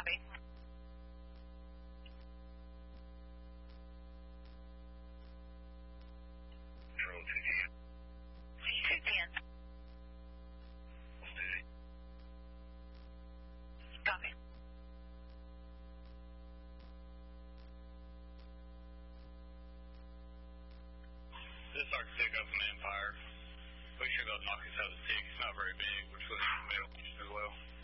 Copy. Control 210. 210. Copy. This is our stick up from Empire. We should go knock us out of the stick. It's not very big. We're just going to middle as well.